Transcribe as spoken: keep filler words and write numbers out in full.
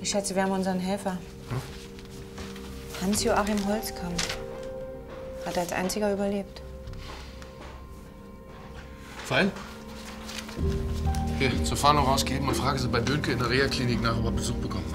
Ich schätze, wir haben unseren Helfer. Hm? Hans-Joachim Holzkamp. Hat als einziger überlebt. Fein. Hier, zur Fahndung rausgeben und frage sie bei Böhnke in der Reha-Klinik nach, ob er Besuch bekommen hat.